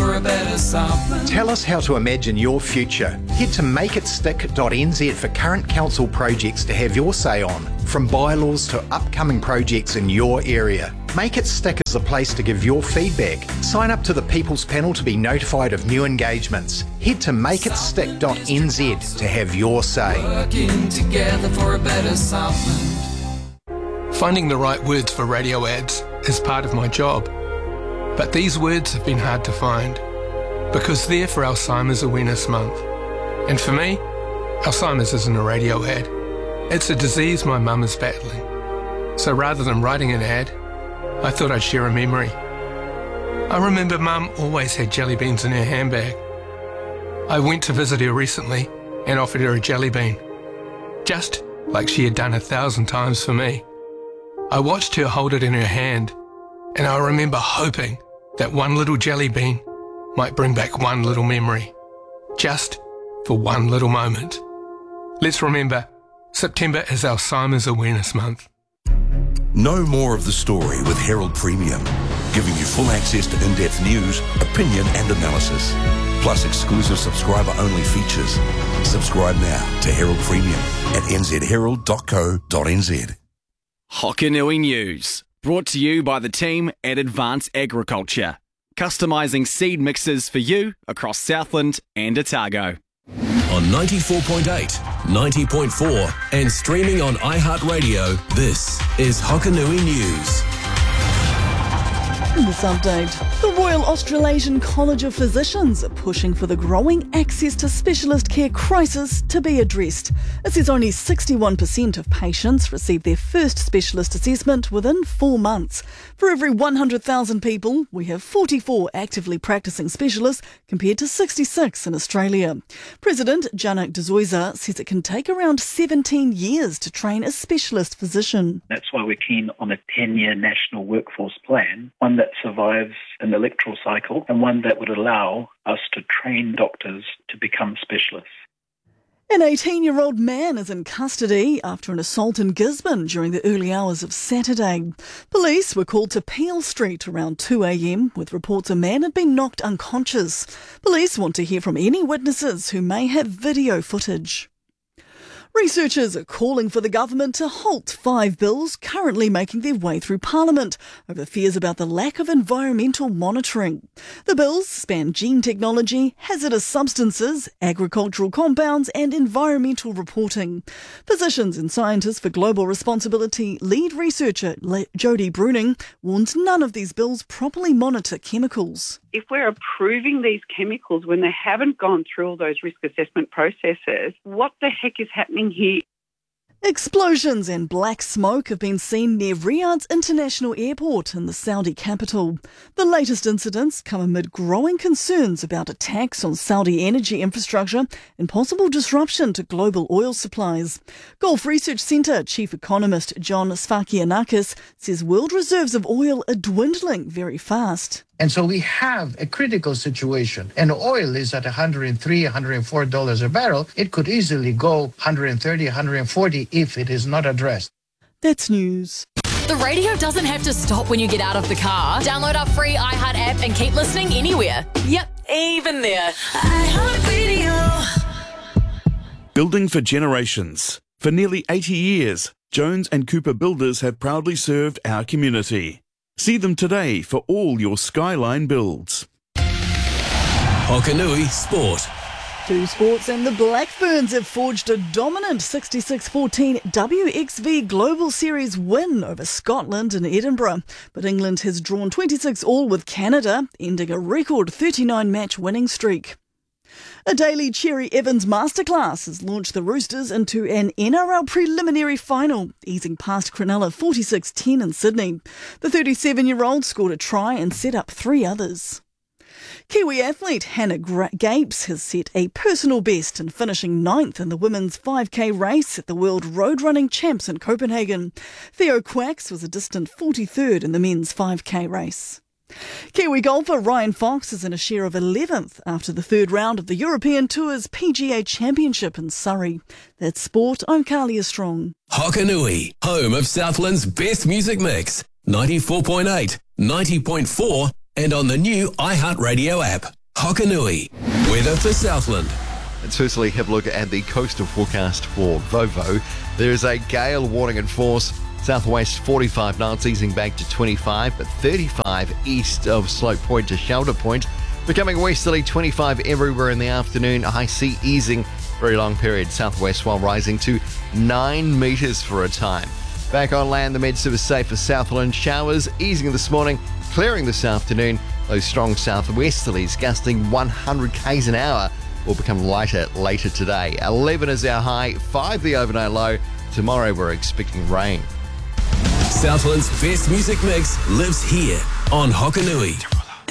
for a better Southland. Tell us how to imagine your future. Head to makeitstick.nz for current council projects to have your say on, from bylaws to upcoming projects in your area. Make It Stick is the place to give your feedback. Sign up to the People's Panel to be notified of new engagements. Head to makeitstick.nz to have your say. Working together for a better Southland. Finding the right words for radio ads is part of my job. But these words have been hard to find because they're for Alzheimer's Awareness Month. And for me, Alzheimer's isn't a radio ad. It's a disease my mum is battling. So rather than writing an ad, I thought I'd share a memory. I remember Mum always had jelly beans in her handbag. I went to visit her recently and offered her a jelly bean, just like she had done 1,000 times for me. I watched her hold it in her hand, and I remember hoping that one little jelly bean might bring back one little memory, just for one little moment. Let's remember, September is Alzheimer's Awareness Month. Know more of the story with Herald Premium, giving you full access to in-depth news, opinion and analysis, plus exclusive subscriber-only features. Subscribe now to Herald Premium at nzherald.co.nz. Hokanui News, brought to you by the team at Advance Agriculture, customising seed mixes for you across Southland and Otago. On 94.8, 90.4 and streaming on iHeartRadio, this is Hokanui News. In this update, the Royal Australasian College of Physicians are pushing for the growing access to specialist care crisis to be addressed. It says only 61% of patients receive their first specialist assessment within 4 months. For every 100,000 people, we have 44 actively practising specialists compared to 66 in Australia. President Janak Dezoiza says it can take around 17 years to train a specialist physician. That's why we're keen on a 10-year national workforce plan, one that survives an electoral cycle and one that would allow us to train doctors to become specialists. An 18-year-old man is in custody after an assault in Gisborne during the early hours of Saturday. Police were called to Peel Street around 2 a.m. with reports a man had been knocked unconscious. Police want to hear from any witnesses who may have video footage. Researchers are calling for the government to halt 5 bills currently making their way through Parliament over fears about the lack of environmental monitoring. The bills span gene technology, hazardous substances, agricultural compounds and environmental reporting. Physicians and Scientists for Global Responsibility lead researcher Jodie Bruning warns none of these bills properly monitor chemicals. If we're approving these chemicals when they haven't gone through all those risk assessment processes, what the heck is happening here? Explosions and black smoke have been seen near Riyadh's International Airport in the Saudi capital. The latest incidents come amid growing concerns about attacks on Saudi energy infrastructure and possible disruption to global oil supplies. Gulf Research Centre Chief Economist John Sfakianakis says world reserves of oil are dwindling very fast. And so we have a critical situation. And oil is at $103, $104 a barrel. It could easily go 130, 140 if it is not addressed. That's news. The radio doesn't have to stop when you get out of the car. Download our free iHeart app and keep listening anywhere. Yep, even there. iHeartRadio. Building for generations. For nearly 80 years, Jones and Cooper Builders have proudly served our community. See them today for all your Skyline builds. Hokanui Sport. 2 sports and the Black Ferns have forged a dominant 66-14 WXV Global Series win over Scotland in Edinburgh. But England has drawn 26-all with Canada, ending a record 39-match winning streak. A daily Cherry Evans masterclass has launched the Roosters into an NRL preliminary final, easing past Cronulla 46-10 in Sydney. The 37-year-old scored a try and set up 3 others. Kiwi athlete Hannah Gapes has set a personal best in finishing 9th in the women's 5K race at the World Road Running Champs in Copenhagen. Theo Quacks was a distant 43rd in the men's 5K race. Kiwi golfer Ryan Fox is in a share of 11th after the 3rd round of the European Tour's PGA Championship in Surrey. That's sport. I'm Carlia Strong. Hokanui, home of Southland's best music mix. 94.8, 90.4 and on the new iHeartRadio app. Hokanui. Weather for Southland. Let's firstly have a look at the coastal forecast for Vovo. There is a gale warning in force. Southwest 45 knots, easing back to 25, but 35 east of Slope Point to Shelter Point. Becoming westerly 25 everywhere in the afternoon. High sea easing, very long period southwest while rising to 9 metres for a time. Back on land, the Med-Service safe for Southland. Showers easing this morning, clearing this afternoon. Those strong southwesterlies gusting 100 k's an hour will become lighter later today. 11 is our high, 5 the overnight low. Tomorrow we're expecting rain. Southland's best music mix lives here on Hokanui.